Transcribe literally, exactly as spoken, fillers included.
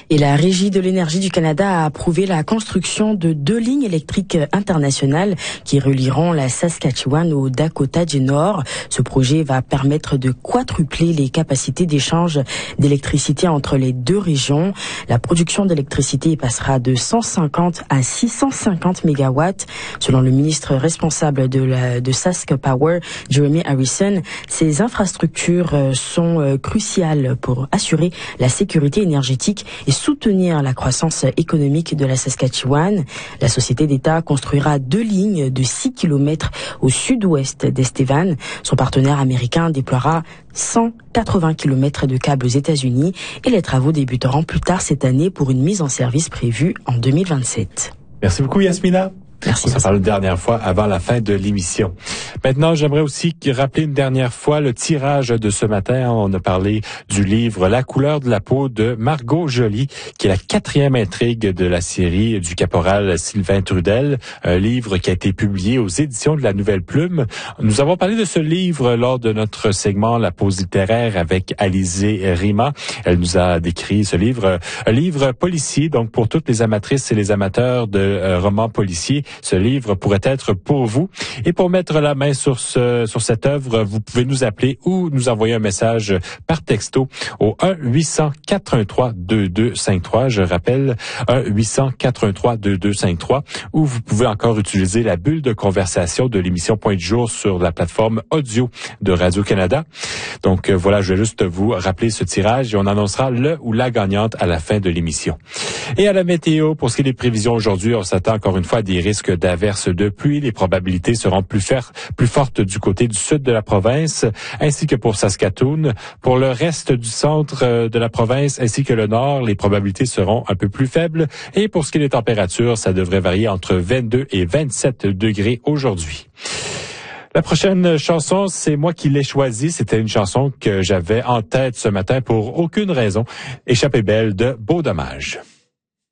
Et la Régie de l'énergie du Canada a approuvé la construction de deux lignes électriques internationales qui relieront la Saskatchewan au Dakota du Nord. Ce projet va permettre de quadrupler les capacités d'échange d'électricité entre les deux régions. La production d'électricité passera de cent cinquante à six cent cinquante mégawatts. Selon le ministre responsable de, la, de Sask Power, Jeremy Harrison, ces infrastructures sont cruciales pour assurer la sécurité énergétique et soutenir la croissance économique de la Saskatchewan. La société d'État construira deux lignes de six kilomètres au sud-ouest d'Estevan. Son partenaire américain déploiera cent quatre-vingts kilomètres de câbles aux États-Unis et les travaux débuteront plus tard cette année pour une mise en service prévue en deux mille vingt-sept. Merci beaucoup, Yasmina. Merci. On s'en parle une dernière fois avant la fin de l'émission. Maintenant, j'aimerais aussi rappeler une dernière fois le tirage de ce matin. On a parlé du livre La couleur de la peau de Margot Joly, qui est la quatrième intrigue de la série du caporal Sylvain Trudel, un livre qui a été publié aux éditions de la Nouvelle Plume. Nous avons parlé de ce livre lors de notre segment La pause littéraire avec Alizée Rima. Elle nous a décrit ce livre, un livre policier, donc pour toutes les amatrices et les amateurs de euh, romans policiers. Ce livre pourrait être pour vous. Et pour mettre la main sur ce, sur cette œuvre, vous pouvez nous appeler ou nous envoyer un message par texto au un huit cents quatre un trois deux deux cinq trois. Je rappelle, un huit cents quatre un trois deux deux cinq trois. Ou vous pouvez encore utiliser la bulle de conversation de l'émission Point du jour sur la plateforme audio de Radio-Canada. Donc voilà, je vais juste vous rappeler ce tirage et on annoncera le ou la gagnante à la fin de l'émission. Et à la météo, pour ce qui est des prévisions aujourd'hui, on s'attend encore une fois à des risques d'averses de pluie. Les probabilités seront plus, fer, plus fortes du côté du sud de la province, ainsi que pour Saskatoon. Pour le reste du centre de la province, ainsi que le nord, les probabilités seront un peu plus faibles. Et pour ce qui est des températures, ça devrait varier entre vingt-deux et vingt-sept degrés aujourd'hui. La prochaine chanson, c'est moi qui l'ai choisie. C'était une chanson que j'avais en tête ce matin pour aucune raison. Échappée belle de Beau Dommage.